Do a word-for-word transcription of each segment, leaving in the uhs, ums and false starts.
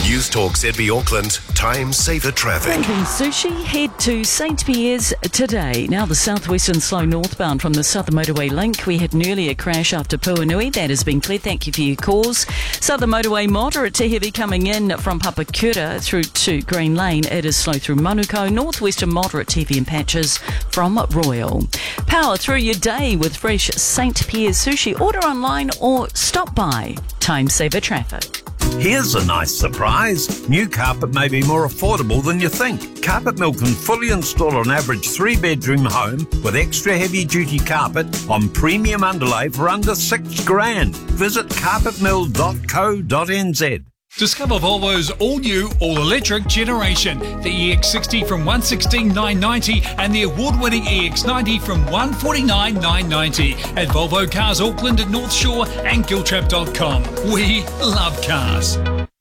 News Talk Z B Auckland, time saver traffic. Thinking sushi, head to Saint Pierre's today. Now the southwestern slow northbound from the Southern Motorway link. We had an earlier crash after Puanui. That has been cleared. Thank you for your calls. Southern Motorway moderate to heavy coming in from Papakura through to Green Lane. It is slow through Manukau. Northwestern moderate to heavy in patches from Royal. Power through your day with fresh Saint Pierre's sushi. Order online or stop by. Time saver traffic. Here's a nice surprise. New carpet may be more affordable than you think. Carpet Mill can fully install an average three-bedroom home with extra heavy-duty carpet on premium underlay for under six grand. Visit carpet mill dot co dot n z. Discover Volvo's all-new, all-electric generation. The E X sixty from one hundred sixteen thousand nine hundred ninety and the award-winning E X ninety from one hundred forty-nine thousand nine hundred ninety at Volvo Cars Auckland at North Shore and giltrap dot com. We love cars.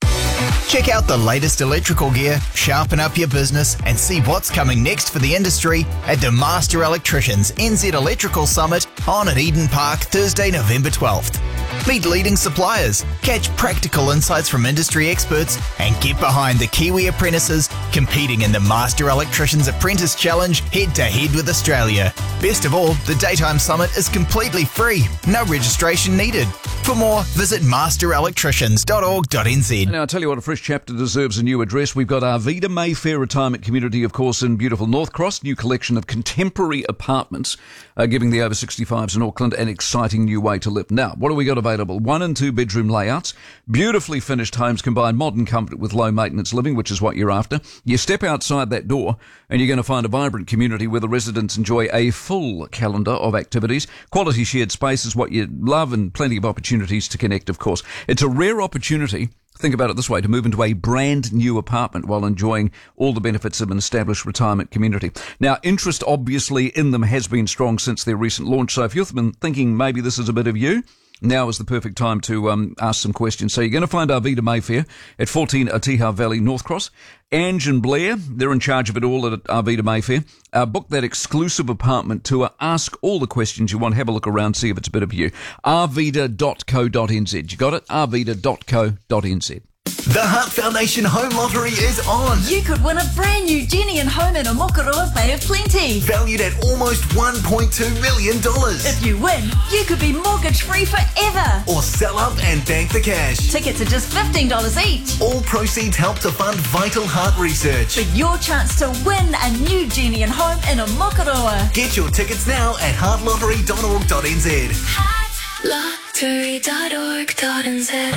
Check out the latest electrical gear, sharpen up your business and see what's coming next for the industry at the Master Electricians N Z Electrical Summit on at Eden Park Thursday, November twelfth. Meet leading suppliers, catch practical insights from industry experts and get behind the Kiwi apprentices competing in the Master Electricians Apprentice Challenge head-to-head with Australia. Best of all, the daytime summit is completely free, no registration needed. For more, visit master electricians dot org dot n z. Now, I'll tell you what, a fresh chapter deserves a new address. We've got Arvida Mayfair Retirement Community, of course, in beautiful North Cross. New collection of contemporary apartments, uh, giving the over sixty-fives in Auckland an exciting new way to live. Now, what have we got available? One and two bedroom layouts, beautifully finished homes combine modern comfort with low maintenance living, which is what you're after. You step outside that door and you're going to find a vibrant community where the residents enjoy a full calendar of activities. Quality shared space is what you love and plenty of opportunities to connect, of course. It's a rare opportunity, think about it this way, to move into a brand new apartment while enjoying all the benefits of an established retirement community. Now, interest obviously in them has been strong since their recent launch, so if you've been thinking maybe this is a bit of you, now is the perfect time to um, ask some questions. So you're going to find Arvida Mayfair at fourteen Atiha Valley, North Cross. Ange and Blair, they're in charge of it all at Arvida Mayfair. Uh, book that exclusive apartment tour. Ask all the questions you want. Have a look around, see if it's a bit of you. arvida dot co dot n z. You got it? arvida dot co dot n z. The Heart Foundation Home Lottery is on. You could win a brand new Jenny and home in a Mokoroa Bay of Plenty. Valued at almost one point two million dollars. If you win, you could be mortgage-free forever. Or sell up and bank the cash. Tickets are just fifteen dollars each. All proceeds help to fund vital heart research. For your chance to win a new Jenny and home in a Mokoroa. Get your tickets now at heart lottery dot org dot n z. heart lottery dot org dot n z.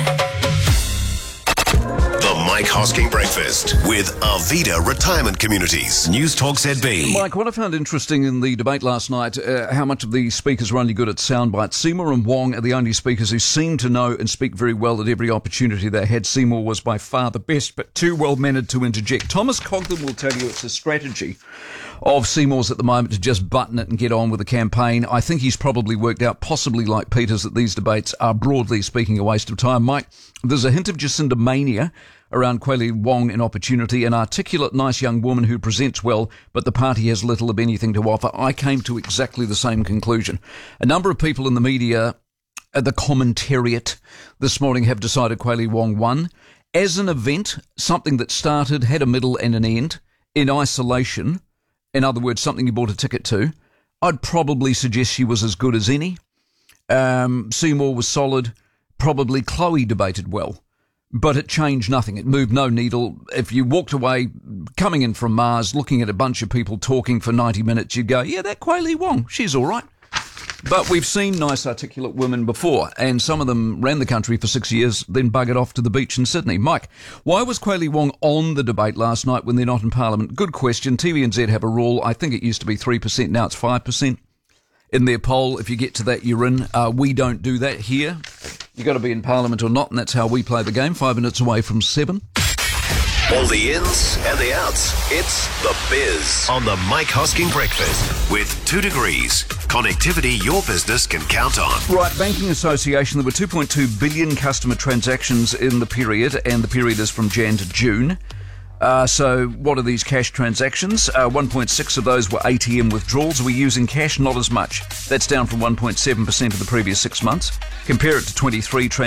The Mike Hosking Breakfast with Arvida Retirement Communities. News Talk Z B. Mike, what I found interesting in the debate last night, uh, how much of the speakers were only good at sound bites. Seymour and Wong are the only speakers who seem to know and speak very well at every opportunity they had. Seymour was by far the best, but too well-mannered to interject. Thomas Cogden will tell you it's a strategy of Seymour's at the moment to just button it and get on with the campaign. I think he's probably worked out, possibly like Peters, that these debates are, broadly speaking, a waste of time. Mike, there's a hint of Jacinda mania around Kweli Wong in Opportunity, an articulate, nice young woman who presents well, but the party has little of anything to offer. I came to exactly the same conclusion. A number of people in the media, at the commentariat this morning, have decided Kweli Wong won. As an event, something that started, had a middle and an end, in isolation, in other words, something you bought a ticket to, I'd probably suggest she was as good as any. Um, Seymour was solid. Probably Chloe debated well. But it changed nothing. It moved no needle. If you walked away coming in from Mars, looking at a bunch of people talking for ninety minutes, you'd go, yeah, that Kweli Wong, she's all right. But we've seen nice, articulate women before, and some of them ran the country for six years, then buggered off to the beach in Sydney. Mike, why was Kweli Wong on the debate last night when they're not in Parliament? Good question. T V N Z have a rule. I think it used to be three percent, now it's five percent. In their poll, if you get to that, you're in. Uh, we don't do that here. You've got to be in Parliament or not, and that's how we play the game. Five minutes away from seven. All the ins and the outs. It's The Biz on the Mike Hosking Breakfast with Two Degrees. Connectivity your business can count on. Right, Banking Association, there were two point two billion customer transactions in the period, and the period is from Jan to June. Uh, so what are these cash transactions? Uh, one point six of those were A T M withdrawals. We're using cash, not as much. That's down from one point seven percent of the previous six months. Compare it to twenty-three